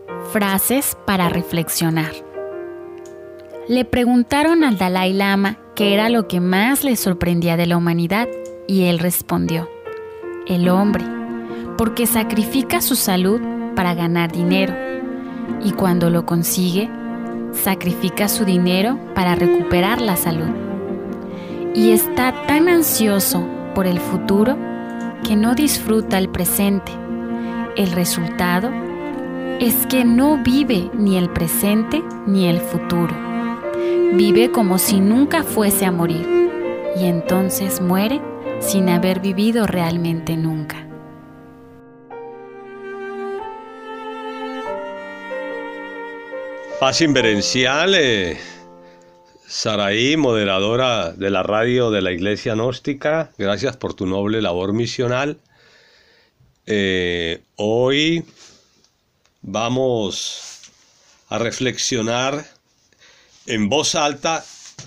Frases para reflexionar. Le preguntaron al Dalai Lama qué era lo que más le sorprendía de la humanidad y él respondió: el hombre, porque sacrifica su salud para ganar dinero y cuando lo consigue, sacrifica su dinero para recuperar la salud. Y está tan ansioso por el futuro que no disfruta el presente. El resultado es que no vive ni el presente ni el futuro. Vive como si nunca fuese a morir y entonces muere sin haber vivido realmente nunca. Paz inverencial, Saraí, moderadora de la radio de la Iglesia Gnóstica, gracias por tu noble labor misional. Hoy vamos a reflexionar en voz alta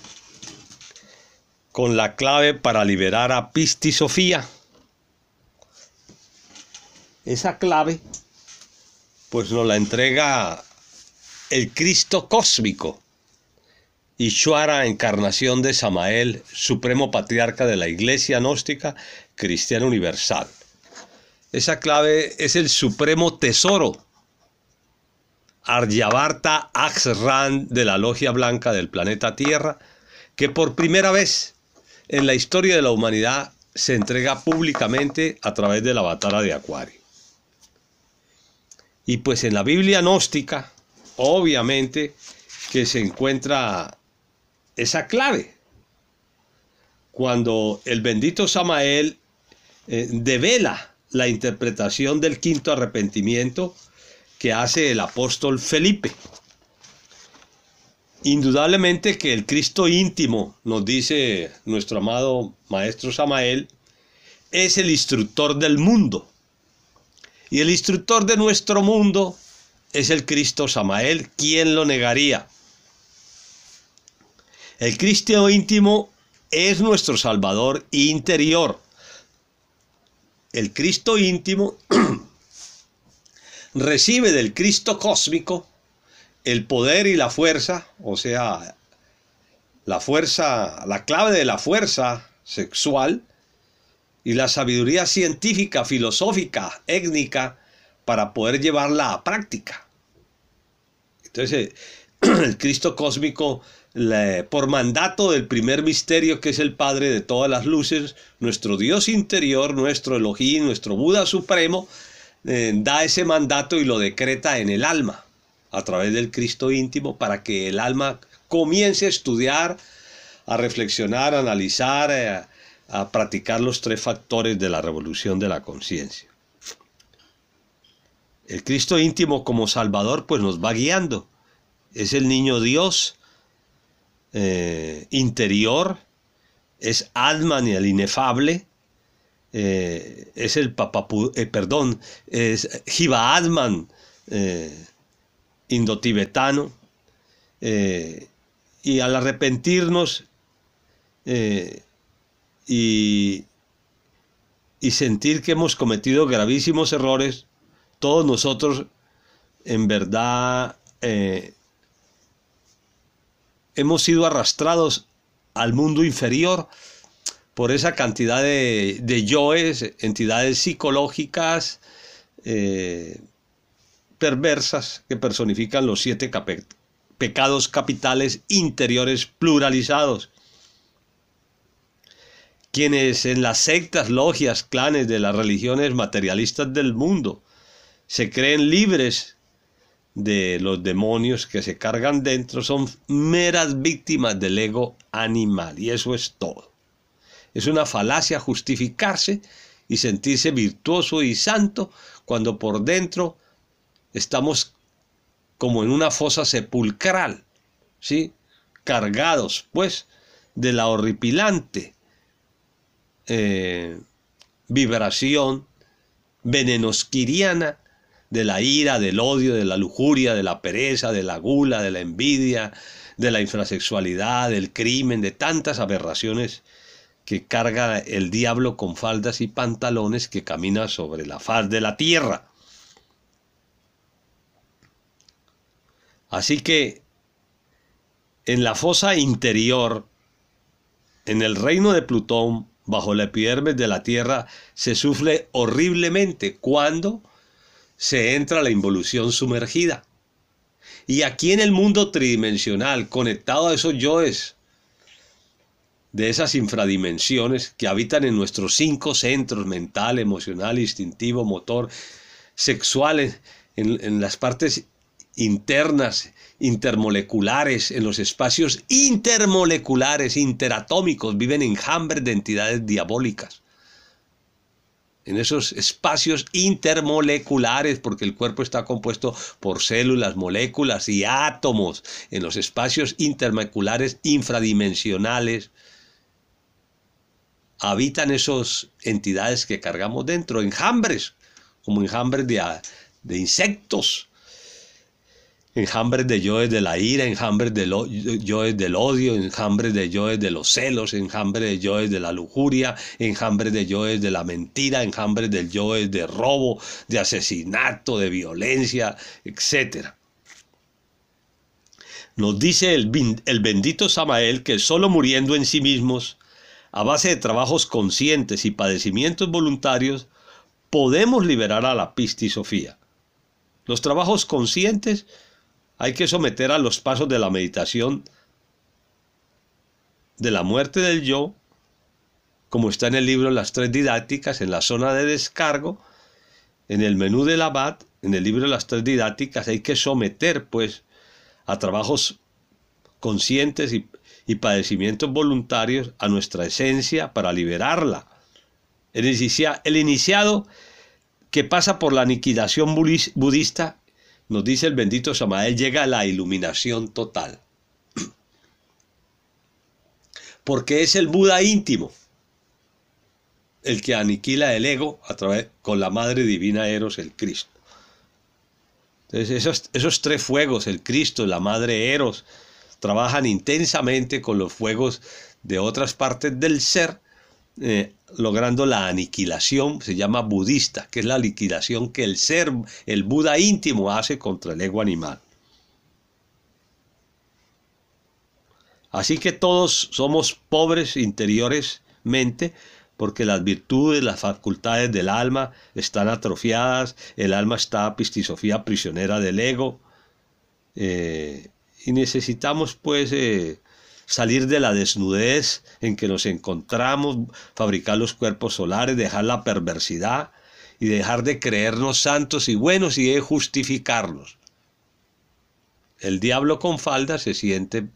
con la clave para liberar a Pisti Sofía. Esa clave pues nos la entrega el Cristo cósmico, Ishvara, encarnación de Samael, supremo patriarca de la Iglesia Gnóstica Cristiana Universal. Esa clave es el supremo tesoro, Aryabharta Aksran de la Logia Blanca del planeta Tierra, que por primera vez en la historia de la humanidad se entrega públicamente a través del avatar de Acuario. Y pues en la Biblia gnóstica, obviamente que se encuentra esa clave. Cuando el bendito Samael devela la interpretación del quinto arrepentimiento que hace el apóstol Felipe. Indudablemente que el Cristo íntimo, nos dice nuestro amado maestro Samael, es el instructor del mundo. Y el instructor de nuestro mundo es el Cristo Samael. ¿Quién lo negaría? El Cristo íntimo es nuestro Salvador interior. El Cristo íntimo recibe del Cristo cósmico el poder y la fuerza, o sea, la fuerza, la clave de la fuerza sexual y la sabiduría científica, filosófica, étnica, para poder llevarla a práctica. Entonces, el Cristo cósmico, por mandato del primer misterio, que es el Padre de todas las luces, nuestro Dios interior, nuestro Elohim, nuestro Buda supremo, da ese mandato y lo decreta en el alma, a través del Cristo íntimo, para que el alma comience a estudiar, a reflexionar, a analizar, a practicar los tres factores de la revolución de la conciencia. El Cristo íntimo como Salvador pues nos va guiando. Es el niño Dios interior, es Atman y el inefable, es el es Jiva Atman indotibetano, y al arrepentirnos y sentir que hemos cometido gravísimos errores, todos nosotros en verdad hemos sido arrastrados al mundo inferior por esa cantidad de yoes, entidades psicológicas perversas que personifican los 7 pecados capitales interiores pluralizados. Quienes en las sectas, logias, clanes de las religiones materialistas del mundo se creen libres de los demonios que se cargan dentro, son meras víctimas del ego animal, y eso es todo. Es una falacia justificarse y sentirse virtuoso y santo cuando por dentro estamos como en una fosa sepulcral, ¿sí? Cargados pues de la horripilante vibración venenosquiriana de la ira, del odio, de la lujuria, de la pereza, de la gula, de la envidia, de la infrasexualidad, del crimen, de tantas aberraciones que carga el diablo con faldas y pantalones que camina sobre la faz de la tierra. Así que en la fosa interior, en el reino de Plutón, bajo la epidermis de la Tierra, se sufre horriblemente cuando se entra a la involución sumergida. Y aquí en el mundo tridimensional, conectado a esos yoes, de esas infradimensiones que habitan en nuestros 5 centros, mental, emocional, instintivo, motor, sexual, en las partes internas, intermoleculares, en los espacios intermoleculares, interatómicos, viven enjambres de entidades diabólicas. En esos espacios intermoleculares, porque el cuerpo está compuesto por células, moléculas y átomos, en los espacios intermoleculares infradimensionales, habitan esas entidades que cargamos dentro, enjambres, como enjambres de insectos, enjambres de yoes de la ira, enjambres de yoes del odio, enjambres de yoes de los celos, enjambres de yoes de la lujuria, enjambres de yoes de la mentira, enjambres de yoes de robo, de asesinato, de violencia, etc. Nos dice el bendito Samael que solo muriendo en sí mismos, a base de trabajos conscientes y padecimientos voluntarios, podemos liberar a la pistisofía. Los trabajos conscientes hay que someter a los pasos de la meditación de la muerte del yo, como está en el libro Las 3 Didácticas, en la zona de descargo, en el menú del abad, en el libro Las 3 Didácticas, hay que someter pues a trabajos conscientes y padecimientos voluntarios a nuestra esencia para liberarla. El iniciado que pasa por la aniquilación budista, nos dice el bendito Samael, llega a la iluminación total. Porque es el Buda íntimo el que aniquila el ego con la Madre Divina Eros, el Cristo. Entonces esos 3 fuegos, el Cristo, la Madre Eros, trabajan intensamente con los fuegos de otras partes del ser, logrando la aniquilación, se llama budista, que es la liquidación que el ser, el Buda íntimo, hace contra el ego animal. Así que todos somos pobres interiormente, porque las virtudes, las facultades del alma están atrofiadas, el alma está pistisofía prisionera del ego, y necesitamos pues salir de la desnudez en que nos encontramos, fabricar los cuerpos solares, dejar la perversidad y dejar de creernos santos y buenos y de justificarnos. El diablo con falda se siente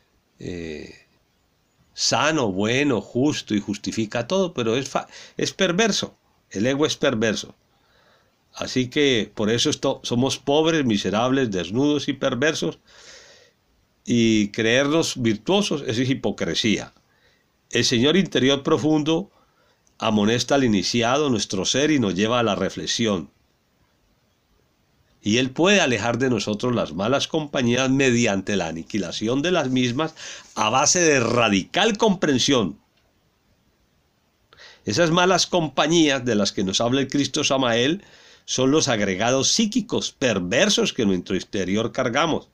sano, bueno, justo y justifica todo, pero es perverso, el ego es perverso. Así que por eso somos pobres, miserables, desnudos y perversos. Y creernos virtuosos es hipocresía. El Señor interior profundo amonesta al iniciado, nuestro ser, y nos lleva a la reflexión. Y Él puede alejar de nosotros las malas compañías mediante la aniquilación de las mismas a base de radical comprensión. Esas malas compañías de las que nos habla el Cristo Samael son los agregados psíquicos perversos que en nuestro interior cargamos.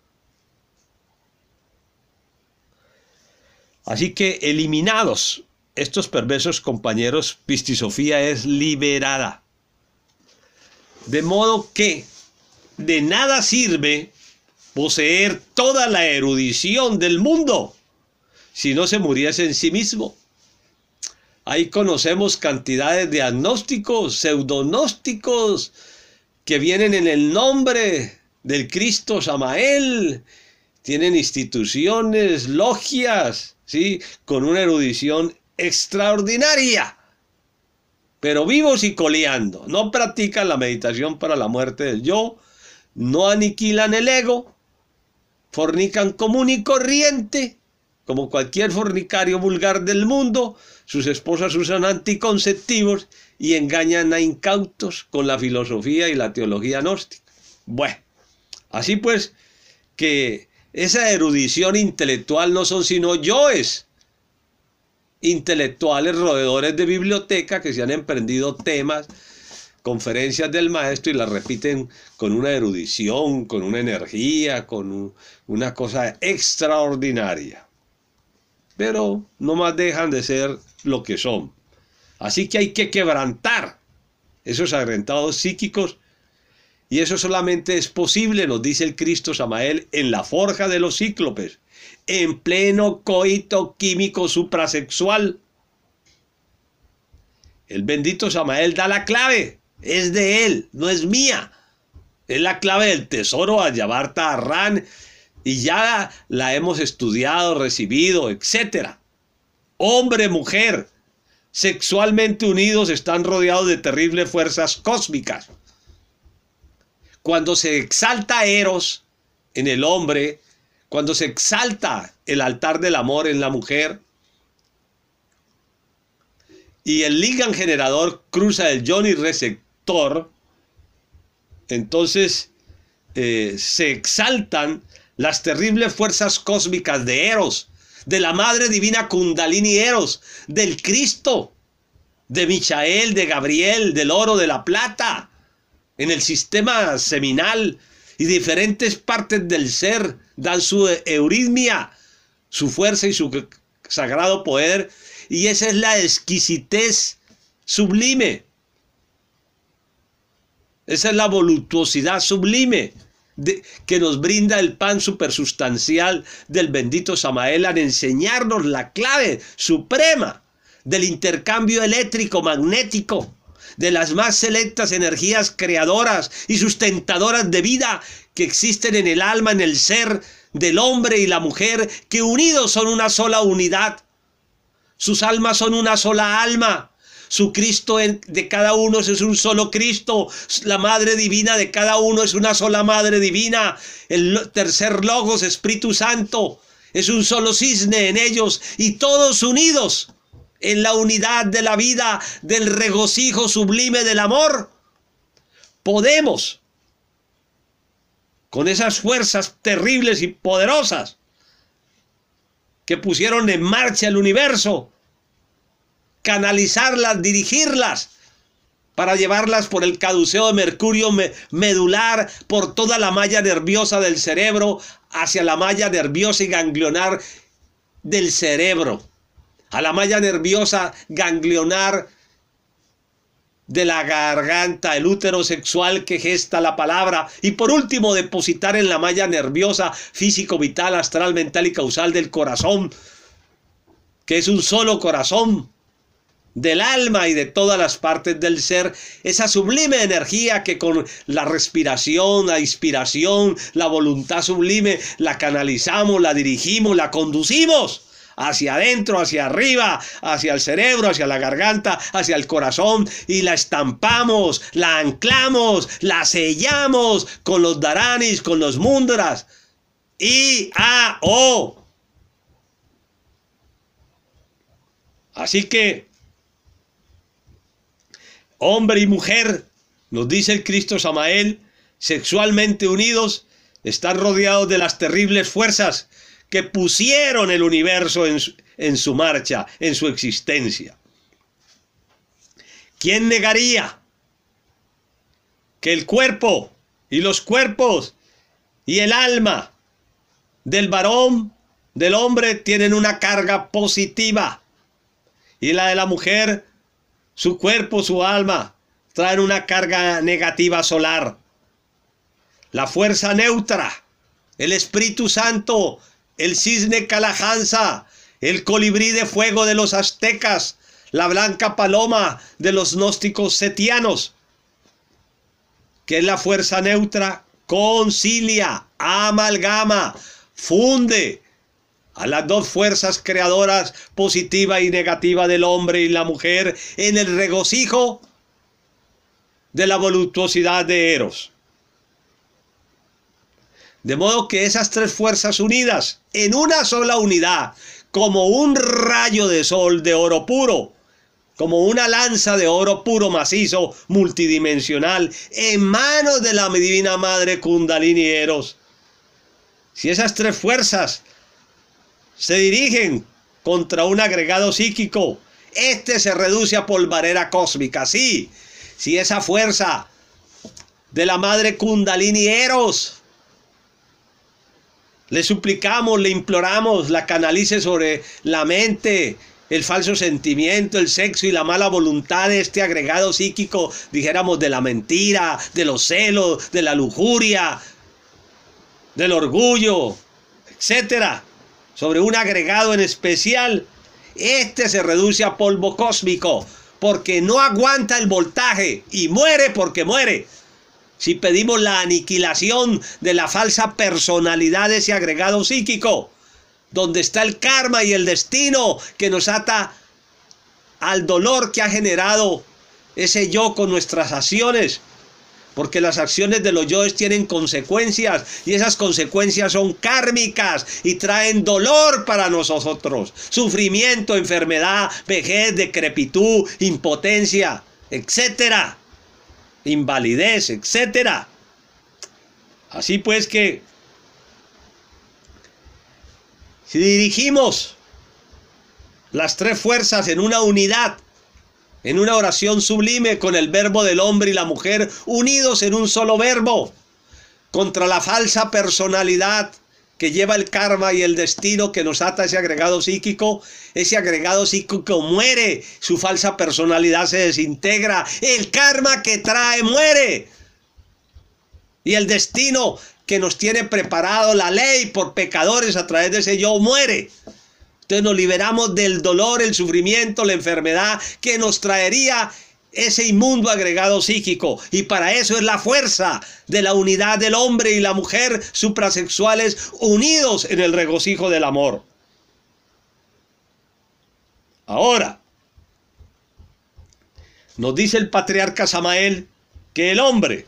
Así que eliminados estos perversos compañeros, pistisofía es liberada. De modo que de nada sirve poseer toda la erudición del mundo si no se muriese en sí mismo. Ahí conocemos cantidades de agnósticos, pseudognósticos, que vienen en el nombre del Cristo Samael, tienen instituciones, logias, ¿sí?, con una erudición extraordinaria, pero vivos y coleando. No practican la meditación para la muerte del yo, no aniquilan el ego, fornican común y corriente, como cualquier fornicario vulgar del mundo. Sus esposas usan anticonceptivos y engañan a incautos con la filosofía y la teología gnóstica. Bueno, así pues que esa erudición intelectual no son sino yoes intelectuales roedores de biblioteca que se han emprendido temas conferencias del maestro y las repiten con una erudición, con una energía, con una cosa extraordinaria. Pero no más dejan de ser lo que son. Así que hay que quebrantar esos agregados psíquicos, y eso solamente es posible, nos dice el Cristo Samael, en la forja de los cíclopes, en pleno coito químico suprasexual. El bendito Samael da la clave, es de él, no es mía. Es la clave del tesoro Ayabarta Arran, y ya la hemos estudiado, recibido, etc. Hombre, mujer, sexualmente unidos, están rodeados de terribles fuerzas cósmicas. Cuando se exalta Eros en el hombre, cuando se exalta el altar del amor en la mujer, y el ligand generador cruza el Johnny receptor, entonces se exaltan las terribles fuerzas cósmicas de Eros, de la Madre Divina Kundalini Eros, del Cristo, de Michael, de Gabriel, del oro, de la plata, en el sistema seminal, y diferentes partes del ser dan su euritmia, su fuerza y su sagrado poder, y esa es la exquisitez sublime. Esa es la voluptuosidad sublime que nos brinda el pan supersustancial del bendito Samael al enseñarnos la clave suprema del intercambio eléctrico magnético, de las más selectas energías creadoras y sustentadoras de vida que existen en el alma, en el ser del hombre y la mujer, que unidos son una sola unidad. Sus almas son una sola alma. Su Cristo de cada uno es un solo Cristo. La Madre Divina de cada uno es una sola Madre Divina. El tercer Logos, Espíritu Santo, es un solo cisne en ellos, y todos unidos en la unidad de la vida, del regocijo sublime del amor, podemos, con esas fuerzas terribles y poderosas que pusieron en marcha el universo, canalizarlas, dirigirlas, para llevarlas por el caduceo de mercurio medular, por toda la malla nerviosa del cerebro, hacia la malla nerviosa y ganglionar del cerebro, a la malla nerviosa ganglionar de la garganta, el útero sexual que gesta la palabra, y por último depositar en la malla nerviosa físico, vital, astral, mental y causal del corazón, que es un solo corazón, del alma y de todas las partes del ser, esa sublime energía que con la respiración, la inspiración, la voluntad sublime, la canalizamos, la dirigimos, la conducimos hacia adentro, hacia arriba, hacia el cerebro, hacia la garganta, hacia el corazón, y la estampamos, la anclamos, la sellamos con los dharanis, con los mundras, I-A-O. Así que hombre y mujer, nos dice el Cristo Samael, sexualmente unidos, están rodeados de las terribles fuerzas que pusieron el universo en su marcha, en su existencia. ¿Quién negaría que el cuerpo y los cuerpos y el alma del varón, del hombre, tienen una carga positiva, y la de la mujer, su cuerpo, su alma, traen una carga negativa solar? La fuerza neutra, el Espíritu Santo, el cisne Calahansa, el colibrí de fuego de los aztecas, la blanca paloma de los gnósticos setianos, que es la fuerza neutra, concilia, amalgama, funde a las dos fuerzas creadoras, positiva y negativa, del hombre y la mujer, en el regocijo de la voluptuosidad de Eros. De modo que esas tres fuerzas unidas en una sola unidad, como un rayo de sol de oro puro, como una lanza de oro puro macizo, multidimensional, en manos de la Divina Madre Kundalini Eros. Si esas tres fuerzas se dirigen contra un agregado psíquico, este se reduce a polvareda cósmica, sí. si esa fuerza de la madre Kundalini Eros, le suplicamos, le imploramos, la canalice sobre la mente, el falso sentimiento, el sexo y la mala voluntad de este agregado psíquico, dijéramos, de la mentira, de los celos, de la lujuria, del orgullo, etcétera, sobre un agregado en especial. Este se reduce a polvo cósmico porque no aguanta el voltaje y muere porque muere. Si pedimos la aniquilación de la falsa personalidad de ese agregado psíquico, donde está el karma y el destino que nos ata al dolor que ha generado ese yo con nuestras acciones, porque las acciones de los yoes tienen consecuencias y esas consecuencias son kármicas y traen dolor para nosotros, sufrimiento, enfermedad, vejez, decrepitud, impotencia, etcétera, invalidez, etcétera. Así pues que si dirigimos las tres fuerzas en una unidad, en una oración sublime con el verbo del hombre y la mujer unidos en un solo verbo, contra la falsa personalidad que lleva el karma y el destino que nos ata a ese agregado psíquico muere, su falsa personalidad se desintegra, el karma que trae muere, y el destino que nos tiene preparado la ley por pecadores a través de ese yo muere. Entonces nos liberamos del dolor, el sufrimiento, la enfermedad que nos traería ese inmundo agregado psíquico. Y para eso es la fuerza de la unidad del hombre y la mujer suprasexuales unidos en el regocijo del amor. Ahora, nos dice el patriarca Samael que el hombre,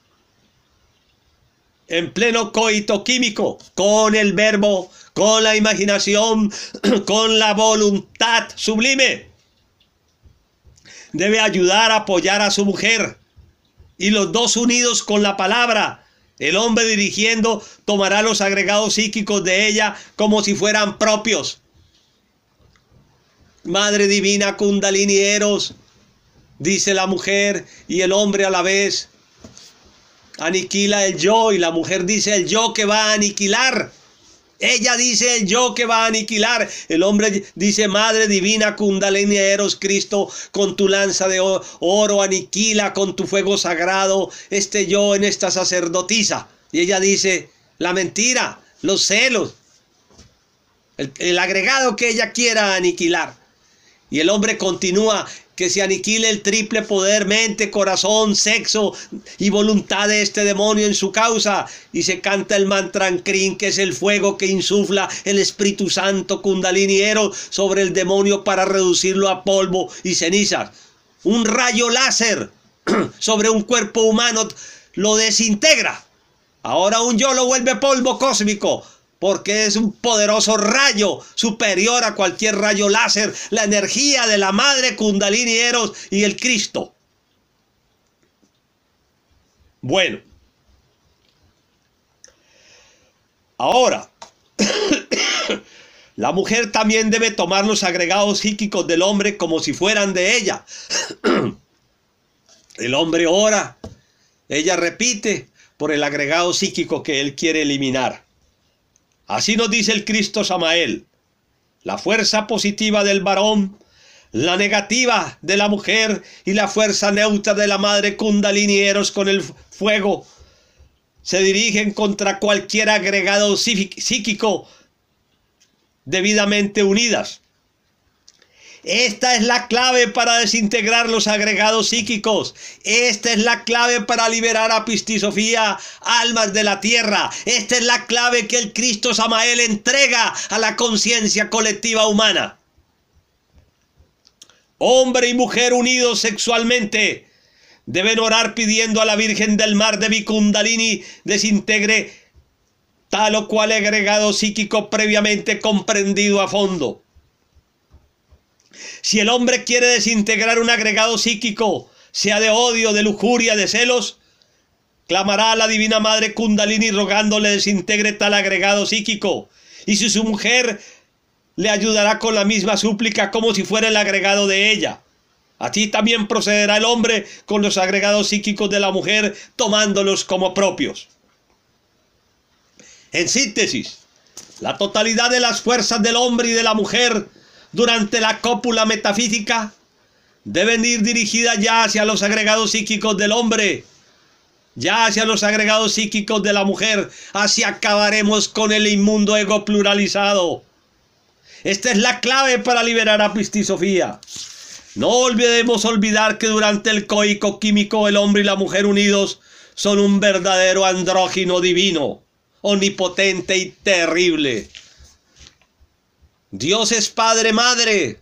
en pleno coito químico, con el verbo, con la imaginación, con la voluntad sublime, debe ayudar a apoyar a su mujer, y los dos unidos con la palabra, el hombre dirigiendo tomará los agregados psíquicos de ella como si fueran propios. Madre divina Kundalini Eros, dice la mujer, y el hombre a la vez aniquila el yo, y la mujer dice el yo que va a aniquilar. Ella dice el yo que va a aniquilar. El hombre dice, Madre divina Kundalini Eros, Cristo, con tu lanza de oro aniquila con tu fuego sagrado este yo en esta sacerdotisa. Y ella dice la mentira, los celos, el agregado que ella quiera aniquilar. Y el hombre continúa, que se aniquile el triple poder, mente, corazón, sexo y voluntad de este demonio en su causa. Y se canta el mantrankrin, que es el fuego que insufla el Espíritu Santo Kundalini Eros sobre el demonio para reducirlo a polvo y cenizas. Un rayo láser sobre un cuerpo humano lo desintegra. Ahora un yo lo vuelve polvo cósmico, porque es un poderoso rayo superior a cualquier rayo láser, la energía de la madre Kundalini Eros y el Cristo. Bueno, ahora, la mujer también debe tomar los agregados psíquicos del hombre como si fueran de ella. El hombre ora, ella repite por el agregado psíquico que él quiere eliminar. Así nos dice el Cristo Samael: la fuerza positiva del varón, la negativa de la mujer y la fuerza neutra de la madre Kundalini Eros con el fuego se dirigen contra cualquier agregado psíquico debidamente unidas. Esta es la clave para desintegrar los agregados psíquicos. Esta es la clave para liberar a Pistis Sophia, almas de la tierra. Esta es la clave que el Cristo Samael entrega a la conciencia colectiva humana. Hombre y mujer unidos sexualmente deben orar pidiendo a la Virgen del Mar de Kundalini desintegre tal o cual agregado psíquico previamente comprendido a fondo. Si el hombre quiere desintegrar un agregado psíquico, sea de odio, de lujuria, de celos, clamará a la Divina Madre Kundalini rogándole desintegre tal agregado psíquico. Y si su mujer le ayudará con la misma súplica como si fuera el agregado de ella. Así también procederá el hombre con los agregados psíquicos de la mujer, tomándolos como propios. En síntesis, la totalidad de las fuerzas del hombre y de la mujer durante la cópula metafísica deben ir dirigidas ya hacia los agregados psíquicos del hombre, ya hacia los agregados psíquicos de la mujer. Así acabaremos con el inmundo ego pluralizado. Esta es la clave para liberar a Pistisofía. No olvidemos olvidar que durante el coico químico el hombre y la mujer unidos son un verdadero andrógino divino, omnipotente y terrible. Dios es Padre, Madre.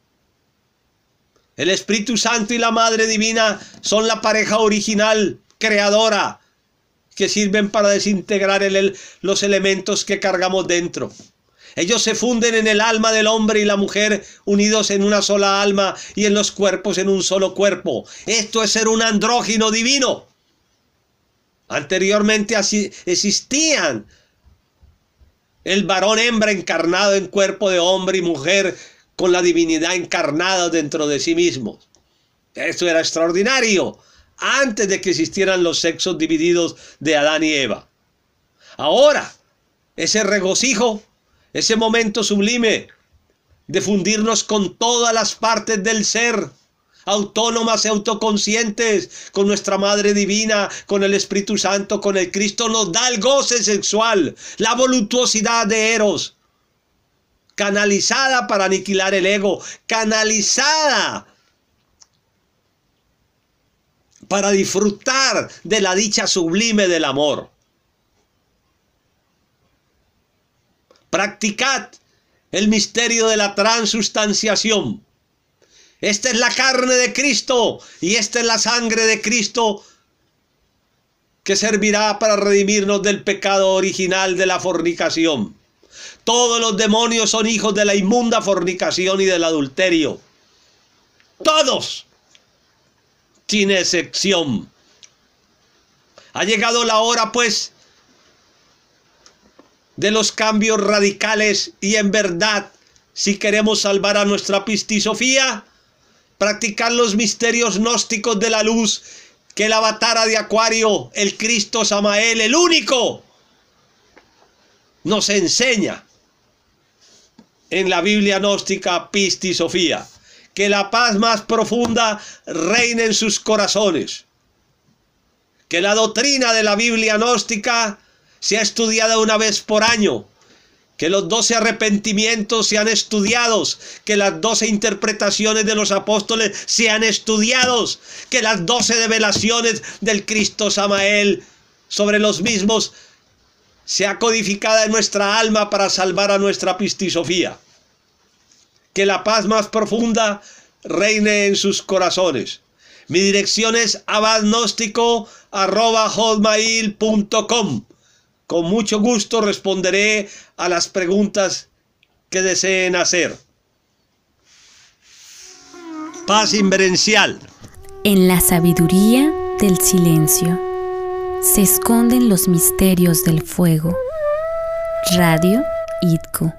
El Espíritu Santo y la Madre Divina son la pareja original, creadora, que sirven para desintegrar los elementos que cargamos dentro. Ellos se funden en el alma del hombre y la mujer, unidos en una sola alma y en los cuerpos en un solo cuerpo. Esto es ser un andrógino divino. Anteriormente así existían el varón hembra encarnado en cuerpo de hombre y mujer con la divinidad encarnada dentro de sí mismos. Esto era extraordinario antes de que existieran los sexos divididos de Adán y Eva. Ahora, ese regocijo, ese momento sublime de fundirnos con todas las partes del ser, autónomas y autoconscientes, con nuestra Madre Divina, con el Espíritu Santo, con el Cristo, nos da el goce sexual, la voluptuosidad de Eros, canalizada para aniquilar el ego, canalizada para disfrutar de la dicha sublime del amor. Practicad el misterio de la transustanciación. Esta es la carne de Cristo y esta es la sangre de Cristo que servirá para redimirnos del pecado original de la fornicación. Todos los demonios son hijos de la inmunda fornicación y del adulterio. Todos, sin excepción. Ha llegado la hora, pues, de los cambios radicales y en verdad, si queremos salvar a nuestra Pistisofía, practicar los misterios gnósticos de la luz que el Avatara de Acuario, el Cristo Samael, el único, nos enseña en la Biblia gnóstica Pistisofía. Que la paz más profunda reine en sus corazones. Que la doctrina de la Biblia gnóstica sea estudiada una vez por año. Que los 12 arrepentimientos sean estudiados. Que las 12 interpretaciones de los apóstoles sean estudiados. Que las 12 revelaciones del Cristo Samael sobre los mismos sea codificada en nuestra alma para salvar a nuestra Pistisofía. Que la paz más profunda reine en sus corazones. Mi dirección es abadgnostico@hotmail.com. Con mucho gusto responderé a las preguntas que deseen hacer. Paz inverencial. En la sabiduría del silencio se esconden los misterios del fuego. Radio IDCO.